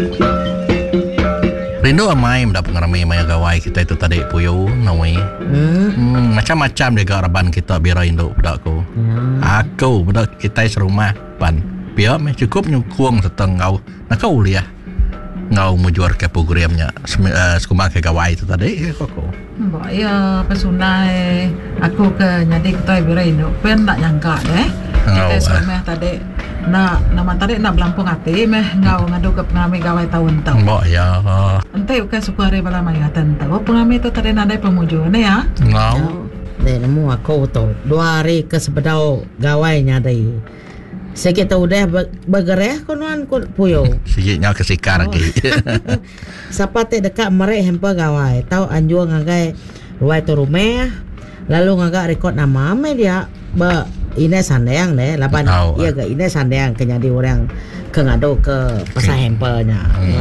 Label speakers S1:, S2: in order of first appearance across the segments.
S1: Rindu amai mendapat ngerami maya gawai kita itu tadi puyo nawi. Macam-macam dia garaban kita biar Rindu budakku. Aku budak kita serumah pan. Biar cukup nyukung setengah nak kau liah. Ngau mujuar ke programnya sekumang ke gawai itu tadi koko.
S2: Mbak ya pesunai aku ke nyadi kita biar Rindu pen tak nyangka deh. Kita serumah tadi. Nama tadi nak belampung hati meh ngau ngadu ke pengamai gawai tahun tau.
S1: Mbak ya.
S2: Ente ukai suka hari bala mai atan tau. Pengamai tu tadi nadai pemuju ni ya.
S1: Ngau.
S3: Nemu aku tu 2 hari ke sebedau gawainya dai. Sikit udah bergereh konuan puyo.
S1: Sikitnya kesikar lagi.
S3: Siapa te dekat merek hempa gawai. Tahu anjur ngagai ruai tu rumah. Lalu ngagak rekod nama dia ini sandang deh, lapan iya ke ini sandang kenyadi orang ke ngado ke pasar hempanya.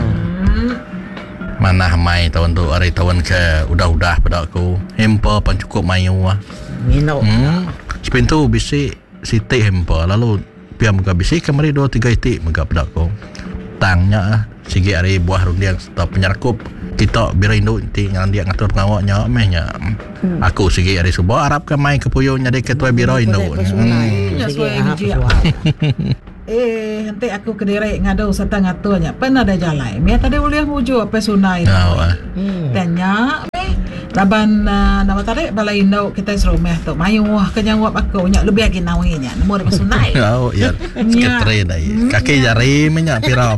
S1: Mana mai tahun tu hari tahun ke udah pedakku hempa pan cukup mayu ah.
S3: Minok.
S1: Sepintu bisi siti hempa lalu pia muka bisi kemari 2-3 itik muka pedakku. Tangnya sigi hari buah rundiang stop penyarkup kita birindu inti yang dia ngatur pengawaknya mehnya. Aku sigi hari subuh Arab ke mai ke puyunya dia ketua biro Indo.
S2: Nanti aku ke direk ngado serta ngaturnya pernah ada jalan. Mia tadi boleh muju apa sunai. Tanya laban nama tadi balai Indo kita serumah tu mayu kenyang wap aku nyak lebih lagi nawinya nomor apa sunai.
S1: Oh ya. Seketre dai. Kaki jari menyak pira.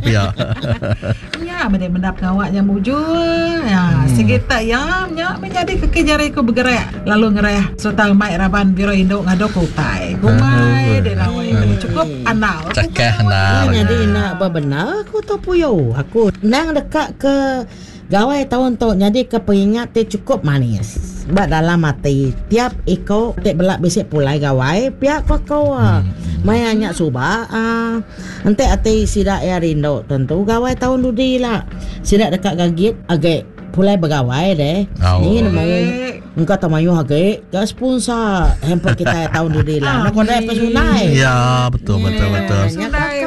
S1: Benda
S2: mendap ngawaknya muju ya segita ya menjadi kaki jari ku bergerak lalu ngereh serta mai raban biro Indo ngado kutai gumai de rawai cukup anal
S1: cakah anal
S3: jadi nak bebenar aku tu puyo aku nang dekat ke gawai tahun tu jadi kepingat te cukup manis bak dalam hati tiap iko te belak bisik pulai gawai piak kau mai anyak subah ante ati sidak ya Rindo tentu gawai tahun dudi lah sidak dekat gagit agak pulai bergawai deh ni nama engkau tamayu agak gas punsa hempa kita tahun dudi lah nak kodai pesunai
S1: ya betul
S2: sunai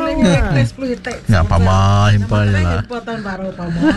S1: ya pama hempa lah
S2: tahun baru pama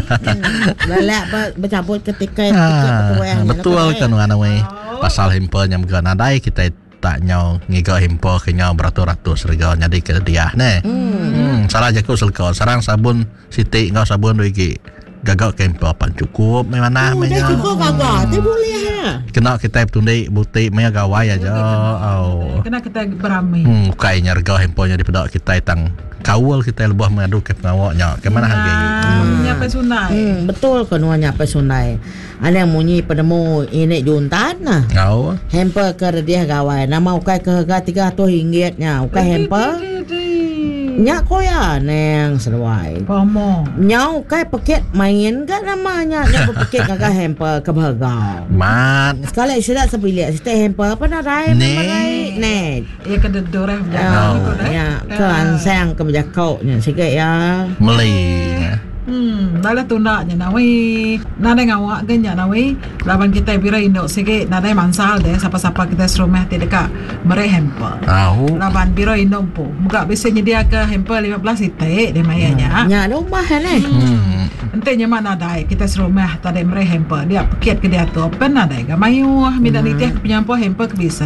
S3: lelak bercabut ketika
S1: betul kan anawai pasal hempa yang bukan adai kita tak nyau ngiga himpo kenya beratus-ratus rega nyadi ke dia ne. Salah jaku selko sarang sabun siti ngau sabun duigi. Gagak ke himpo pan cukup memang menya.
S3: Cukup gagak, tu boleh ha.
S1: Kena kita tundi butik menya gawai aja.
S2: Kena kita beramai.
S1: Kai nyarga himpo nya di pedak kita tang kawal kita lebih mengadu ke pengawaknya. Ke mana harga?
S2: Nyapa sunai.
S3: Betul kan nyapa sunai. Ana yang munyi penemu ini juntan nah. Hempa ke dia gawai. Nama ukai ke harga RM300 nya. Ukai hempa. Nya koya neng seruai.
S2: Pomo.
S3: Nya ukai paket main kan namanya. Nya paket kagak hempa ke harga.
S1: Man.
S3: Sekali sudah sebilik. Sita hempa apa nak rai memang ne.
S2: Ya ke dedoreh.
S3: Ya ke ansang ke berjakau nya sikit ya.
S1: Meli.
S2: Dala tunaknya nawi nada ngawak ganya nawi laban kita bira Indo sige nada mansal deh siapa-siapa kita serumah ti dekat mere hempa laban bira Indo po muka biasanya dia ke hempa 15 itik dia mayanya
S3: nya rumah ne
S2: entenya mana dai kita serumah tadi mere hempa dia paket ke dia tu open ada ga mayu minda ni dia penyampo hempa ke bisa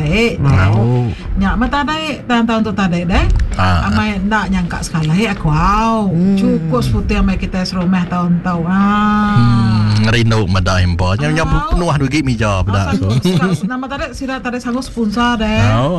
S2: nya mata dai tahun tu tadi deh amai ndak nyangka sekali aku cukup putih amai kita rumah tahun-tahun
S1: ngerindu mada hempa nya penuh dugi mija pada aku
S2: nama tadi sira tadi sanggup sponsor deh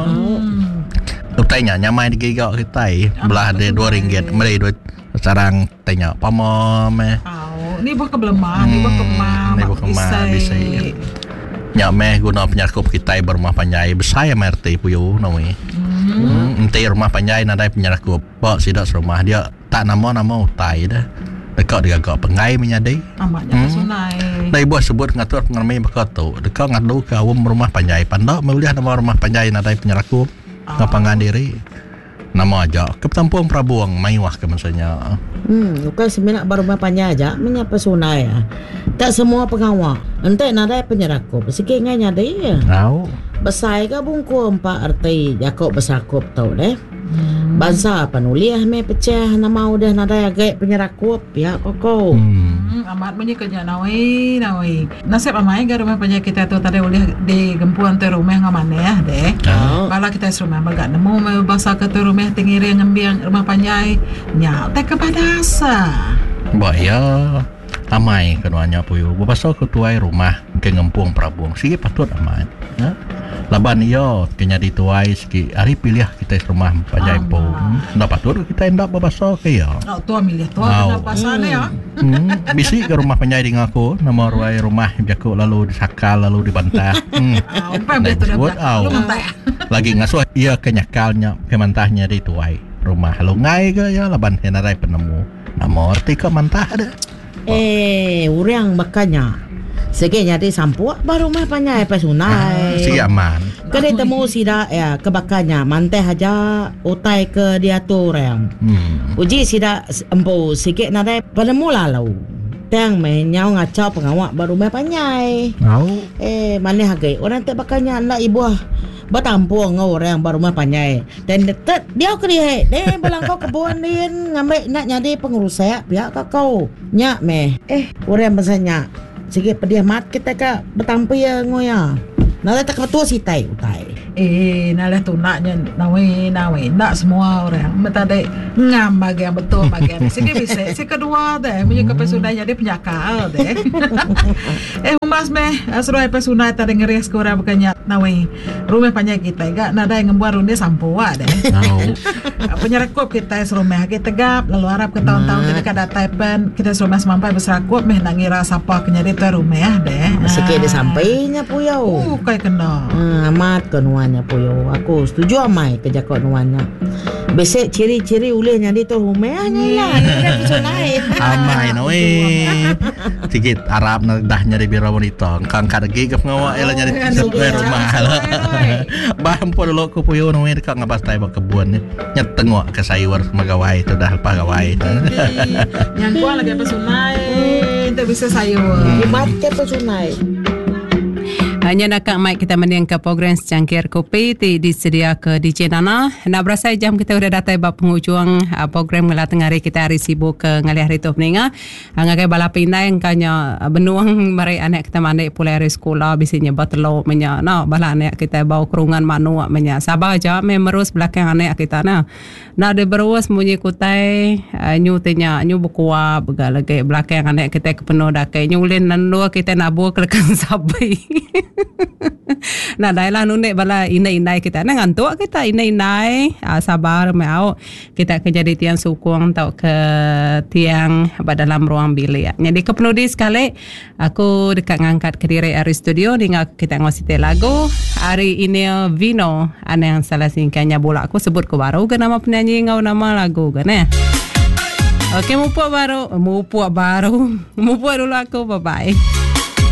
S1: tu tanya nyamai digigak kita belah ada RM2 meri duit sarang tanya pamam
S2: ni buah kebelemah ni buah kemah bisa
S1: nya meh guna penyarkup kita berumah panjai besar merti puyo nawi ente rumah panjai nadai penyarkup bak sidak serumah dia tak nama utai dah dekat dia agak pengai menyadai
S2: amaknya sunai
S1: dai buat sebut ngatur pengermi bakatu dekat ngadu ke awam rumah panjai pandak melihat nama rumah panjai nadai penyarkup ngapangan diri nama aja ke Tampung Prabuang maiwah ke maksudnya
S3: bukan seminat berumah panjai aja menyapa sunai tak semua pengawal ente nadai penyarkup sikit nyadai besar ke bungku 4 arti jakok besakup tau deh Bangsa penulis me pecah nama udah nada agak penyerakup ya koko.
S2: Amat punya kerja nawi. Nasib amai ke rumah punya kita tu tadi boleh di gempuan tu rumah ngamane ya deh. Bala kita rumah bagak nemu bahasa ke tu rumah tinggi ngambil rumah panjai nya tak kepada asa.
S1: Bahaya amai keduanya puyo. Bahasa ketuai rumah ke ngempung prabuang. Sige patut amai. Laban iyo kenya dituai siki hari pilih kita rumah panjai pun dapat tur kita hendak berbahasa ke ya
S2: tua milih tua kena pasane ya
S1: bisi ke rumah panjai dengan aku nama ruai rumah jaku lalu disakal lalu dibantah disebut lagi ngasuh iya kenyakalnya kemantahnya dituai rumah lungai ke ya laban henarai penemu nama arti ke mantah ada
S3: urang makanya Segi jadi sampuak baru mah panjai pesunai.
S1: Si aman.
S3: Kali temu sida ya kebakanya manteh aja utai ke dia tu orang. Uji sida empu sikit nadai pada mula lalu. Tang menyau ngacau pengawak baru mah panjai. Mana hagai orang tak bakanya nak ibu batampung orang baru mah panjai. Dan dia ke dia belangkau kebun din ngambil nak jadi pengurus saya pihak kau. Nyak meh. Orang besarnya sige pedia mat kita ka betampu ya ngoya. Nala tak ketua si tai utai.
S2: Nala tu naknya nawi nak semua orang metade ngam bagian betul bagian. Sige bisa. Si kedua deh punya kepesunai jadi penyakal deh. Umas meh asroi pesunai tadi ngeris ke orang bukannya nawi rumah panjang kita gak nada yang ngebuat runde sampua deh. Penyerakop kita serumah kita tegap lalu harap ke tahun-tahun tadi kada taipan kita serumah semampai berserakop meh nangira sapa kenyari tu rumah deh.
S3: Sikit disampainya puyau.
S2: Kayak kena.
S3: Amat kenuannya puyau. Aku setuju amai kerja kenuannya. Besek ciri-ciri ulehnya di tu rumahnya lah.
S1: Amai nawe. Sikit Arab dah nyari bira wanita. Kang kada gigap ngawa ela nyari sesuai rumah. Baham po dulu ko puyau nawe dekat ngabas tayo kebun nya tengok ke sayur magawai tu dah pagawai tu.
S2: Yang kuah lagi pesunai tak bisa sayur.
S3: Imat ke pesunai.
S4: Hanya nak mic kita meniang ke program Cangkir Kopi disedia ke DJ Nana. Nak berasa jam kita sudah datang bab penghujung program ngelah tengah hari kita hari sibuk ke ngalih hari tu peninga. Ngakai balapinai kanya benuang mari anak kita mandai pulai hari sekolah bisinya batelo menya na bala anak kita bawa kerungan manu menya sabar aja memerus belakang anak kita na. Na de berus munyi kutai nyu tenya nyu bukua begalage belakang anak kita ke penuh dakai nyulin nanua kita nabu kelekan sabai. Nah dailah nunek bala inai-inai kita na ngantuk kita inai-inai sabar mau kita ke jadi tiang sukung tau ke tiang dalam ruang bilik. Jadi ke penudi sekali aku dekat ngangkat ke diri Ari Studio dengan kita ngosite lagu Ari ini Vino ane yang salah singkatnya bola aku sebut ke baru ke nama penyanyi ngau nama lagu kan ya. Okey mupuak dulu aku bye bye.